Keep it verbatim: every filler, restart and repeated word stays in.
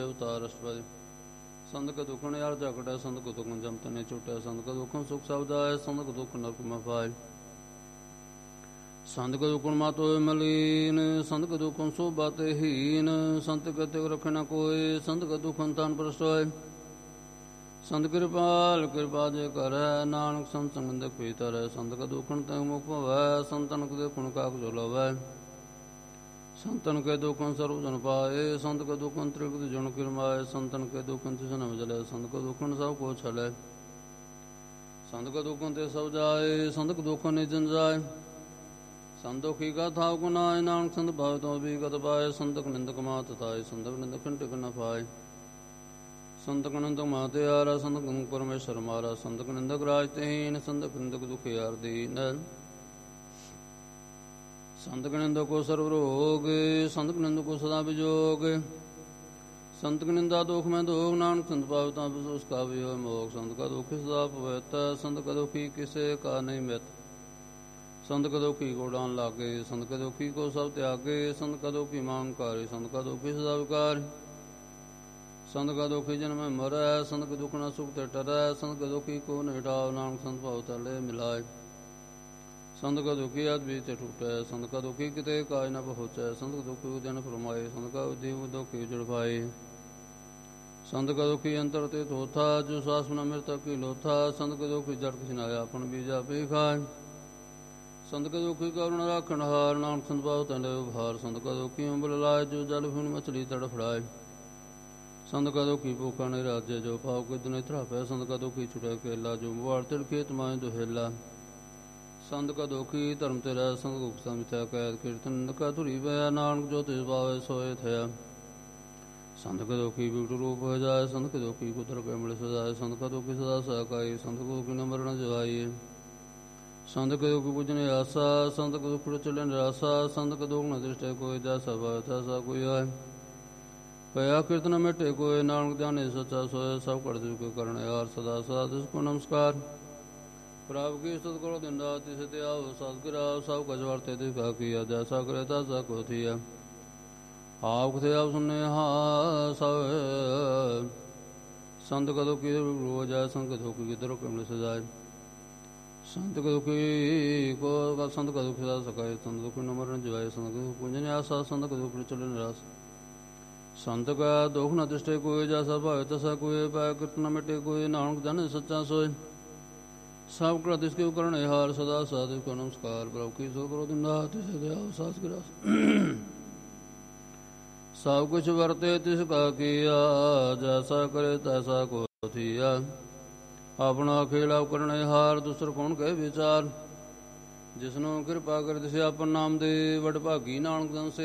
ਅਵਤਾਰ ਅਸ਼ਟਪਦੀ। ਸੰਤ ਕਾ ਦੁਖਣ ਯਾਰ ਝਗੜਾ, ਸੰਤ ਕੋ ਦੁਖਣ ਜਮ ਤਨੇ ਛੁਟਿਆ, ਸੰਤ ਕਾ ਦੁਖਣ ਸੁਖ ਸਬਦ ਆਏ, ਸੰਤ ਕੋ ਦੁਖ ਨਰਕ ਮੈਂ ਪਾਏ। ਸੰਤ ਕਾ ਦੁਖਣ ਮਤ ਹੋਏ ਮਲੀਨ, ਸੰਤ ਕਾ ਦੁਖਣ ਸੋ ਬਾਤੇ ਹੀਨ, ਸੰਤ ਕਤੇ ਰਖੇ ਨ ਕੋਏ, ਸੰਤ ਕਾ ਦੁਖਣ ਤਨ ਪ੍ਰਸਟ ਹੋਏ। ਸੰਤ ਕਿਰਪਾਲ ਕਿਰਪਾ ਜੇ ਕਰੈ, ਨਾਨਕ ਸੰਤ ਸੰਗੰਦਕ ਪੀਤਰੈ, ਸੰਤ ਕਾ ਦੁਖਣ ਤੈ ਮੁਖ ਭਵੈ, ਸੰਤਨ ਕੋ ਦੇਖਣ ਕਾਕ ਜੋ ਲਵੈ। ਸੰਤਨ ਕੇ ਦੁਖਨ ਸਰਬ ਜਨ ਪਾਏ, ਸੰਤ ਕੇ ਦੁਖਨ ਤ੍ਰਿਪਤ ਜਨ ਕਿਰਮਾਏ, ਸੰਤਨ ਕੇ ਦੁਖਨ ਤਿਸ ਨ ਜਲੈ, ਸੰਤ ਕੇ ਦੁਖਨ ਸਭ ਕੋ ਛਲੈ। ਸੰਤ ਕੇ ਦੁਖਨ ਤੇ ਸਭ ਜਾਏ, ਸੰਤ ਕੇ ਦੁਖਨ ਨਿਜਨ ਜਾਏ। ਸੰਤ ਦੁਖੀ ਕਾ ਥਾਵ ਕੋ ਨਾਏ, ਨਾਨਕ ਸੰਤ ਭਾਵ ਤੋਂ ਵੀ ਗਤ ਪਾਏ। ਸੰਤਕ ਨਿੰਦਕ ਮਾਤ ਤਾਏ, ਸੰਤਕ ਨਿੰਦਕ ਟਿਕ ਨ ਪਾਏ। ਸੰਤਕ ਨਿੰਦਕ ਮਾਤੇ ਆਰਾ, ਸੰਤਕ ਨਿੰਦਕ ਪਰਮੇਸ਼ਰ ਮਾਰਾ, ਸੰਤਕ ਨਿੰਦਕ ਰਾਜ ਤਹੀਨ, ਸੰਤਕ ਨਿੰਦਕ ਦੁਖੀ ਆਰ ਦੀਨ। ਸੰਤ ਨਿੰਦਕ ਕੋ ਸਰਬ ਰੋਗ, ਸੰਤ ਨਿੰਦਕ ਕੋ ਸਦਾ ਵਿਜੋਗ। ਸੰਤ ਨਿੰਦਾ ਦੁਖ ਮੈਂ ਦੋਗ, ਨਾਨਕ ਸੰਤ ਪਾਵ ਤਾਂ ਉਸ ਕਾ ਵਿਯੋਗ ਮੋਗ। ਸੰਤ ਕਾ ਦੁਖ ਸਦਾ ਪਵਿੱਤ, ਸੰਤ ਕਾ ਦੁਖੀ ਕਿਸੇ ਕਾ ਨਹੀਂ ਮਿਤ। ਸੰਤ ਕਾ ਦੁਖੀ ਕੋ ਡਾਨ ਲਾਗੇ, ਸੰਤ ਕਾ ਦੁਖੀ ਕੋ ਸਭ ਤਿਆਗੇ, ਸੰਤ ਕਾ ਦੁਖੀ ਮਾਨ ਕਾਰੇ, ਸੰਤ ਕਾ ਦੁਖੀ ਸਦਾ ਵਿਕਾਰ। ਸੰਤ ਕਾ ਦੁਖੀ ਜਨਮੈ ਮਰੈ, ਸੰਤ ਕਾ ਦੁਖ ਨ ਸੁਖ ਤੇ ਟਰੈ, ਸੰਤ ਕਾ ਦੁਖੀ ਕੋ ਨ ਹਟਾਵ, ਨਾਨਕ ਸੰਤ ਭਾਵ ਤਲੇ ਮਿਲਾਏ। ਸੰਤ ਕਾ ਦੁਖੀ ਅਦ ਬੀਜ ਤੇ ਟੂਟੈ, ਸੰਤ ਕਾ ਦੁਖੀ ਕਿਤੇ ਕਾਜ ਨ ਪਹੁੰਚੈ, ਸੰਤ ਕਾ ਦੁਖੀ ਉਦਿਨ ਫਰਮਾਏ, ਸੰਤ ਕਾ ਉਦੀਪ ਦੁਖੀ ਉਜੜ ਪਾਏ। ਸੰਤ ਕਾ ਦੁਖੀ ਅੰਤਰ ਤੇ ਥੋਥਾ, ਜੋ ਸਾਸ ਨ ਮਿਰਤ ਕੀ ਲੋਥਾ, ਸੰਤ ਕਾ ਦੁਖੀ ਜੜ ਕਿਛ ਨ ਆਪਨ ਬੀਜਾ ਪੀ ਖਾਏ। ਸੰਤ ਕਾ ਦੁਖੀ ਕਰੁਣ ਰਾਖਣ ਹਾਰ, ਨਾਨਕ ਸੰਤ ਭਾਵ ਤੰਡੇ ਉਭਾਰ। ਸੰਤ ਕਾ ਦੁਖੀ ਅੰਬਲ ਲਾਏ, ਜੋ ਜਲ ਫਿਨ ਮਛਲੀ ਤੜਫੜਾਏ। ਸੰਤ ਕਾ ਦੁਖੀ ਭੂਖਾ ਨਹੀਂ ਰਾਜੇ, ਜੋ ਪਾਉ ਕਿਦ ਨਹੀਂ ਥਰਾਪੈ, ਸੰਤ ਕਾ ਦੁਖੀ ਛੁਟੈ ਕੇਲਾ, ਜੋ ਮੁਆਰ ਤਿੜ ਖੇਤ ਮਾਏ ਦੁਹੇਲਾ। ਸੰਤ ਕਾ ਦੁਖੀ ਧਰਮ ਤੇ ਰਹਿ, ਸੰਤ ਦੁਖ ਸਮਿਥਿਆ ਕੈਦ, ਕੀਰਤਨ ਕਾ ਧੁਰੀ ਪਿਆ, ਨਾਨਕ ਜੋ ਤਿਸ ਪਾਵੇ ਸੋਏ ਥਿਆ। ਸੰਤ ਕਾ ਦੁਖੀ ਬਿਗਟ ਰੂਪ ਹੋ ਜਾਏ, ਸੰਤ ਕਾ ਦੁਖੀ ਕੁਦਰ ਕੇ ਮਿਲ ਸਜਾਏ, ਸੰਤ ਕਾ ਦੁਖੀ ਸਦਾ ਸਹਕਾਈ, ਸੰਤ ਕਾ ਦੁਖੀ ਨ ਮਰਨ ਜਵਾਈ। ਸੰਤ ਕਾ ਦੁਖੀ ਪੁਜਨੇ ਆਸਾ, ਸੰਤ ਕਾ ਦੁਖ ਚਲੇ ਨਿਰਾਸਾ, ਸੰਤ ਕਾ ਦੁਖ ਨ ਦ੍ਰਿਸ਼ਟੇ ਕੋਈ ਜੈਸਾ ਭਾਵ ਤੈਸਾ ਕੋਈ ਆਏ। ਭਇਆ ਕੀਰਤਨ ਮਿਟੇ ਕੋਏ, ਨਾਨਕ ਜਾਣੇ ਸੱਚਾ ਸੋਏ, ਸਭ ਕਰ ਦਿਸ ਕੋ ਕਰਨ ਯਾਰ, ਸਦਾ ਸਦਾ ਤਿਸ ਕੋ ਨਮਸਕਾਰ। ਪ੍ਰਭ ਕੀ ਸਤਿ ਕਰੋ ਦਿਨ ਰਾਤ, ਤਿਸ ਤੇ ਆਓ ਸਤਿ ਗਿਰਾਓ, ਸਭ ਕਛ ਵਰਤੇ ਤਿਸ ਕਾ ਕੀਆ, ਜੈਸਾ ਕਰੇ ਤੈਸਾ ਕੋ ਥੀਆ। ਆਪ ਕਥੇ ਆਪ ਸੁਨੇ ਹਾ ਸਭ, ਸੰਤ ਕਾ ਦੁਖੀ ਰੋ ਜਾਏ, ਸੰਤ ਕਾ ਦੁਖੀ ਕਿਧਰੋਂ ਕਮਲ ਸਜਾਏ। ਸੰਤ ਕਾ ਦੁਖੀ ਕੋ ਸੰਤ ਕਾ ਦੁਖੀ ਸਦਾ ਸਕਾਏ, ਸੰਤ ਦੁਖੀ ਨ ਮਰਨ ਜਵਾਏ, ਸੰਤ ਕਾ ਪੁੰਜਨ ਆਸਾ, ਸੰਤ ਕਾ ਦੁਖ ਚਲੇ ਨਿਰਾਸ। ਸੰਤ ਕਾ ਦੁਖ ਨ ਦ੍ਰਿਸ਼ਟੇ ਕੋਇ, ਜੈਸਾ ਭਾਵੇ ਤੈਸਾ ਕੋਇ, ਪੈ ਕੀਰਤਨ ਮਿਟੇ ਕੋਇ, ਨਾਨਕ ਜਾਣੇ ਸੱਚਾ ਸੋਏ। ਸਭ ਕਰ ਤਿਸ ਕੇ ਕਰਨ ਹਾਰ, ਸਦਾ ਸਦਾ ਤਿਸ ਕੋ ਨਮਸਕਾਰ। ਪ੍ਰਭ ਕੀ ਸੋ ਕਰੋ ਦਿਨ ਰਾਤ, ਤਿਸ ਤੇ ਆਓ ਸਾਸ ਗਿਰਾਸ। ਸਭ ਕੁਛ ਵਰਤੇ ਤਿਸ ਕਾ ਕੀਆ, ਜੈਸਾ ਕਰੇ ਤੈਸਾ ਕੋ ਥੀਆ। ਆਪਣਾ ਖੇਲਾ ਕਰਨੇ ਹਾਰ, ਦੁਸਰ ਕੌਣ ਕਹੇ ਵਿਚਾਰ। ਜਿਸਨੂੰ ਕਿਰਪਾ ਕਰ ਤਿਸ ਆਪਨ ਨਾਮ ਦੇ, ਵਡ ਭਾਗੀ ਨਾਨਕ ਦੰਸੇ।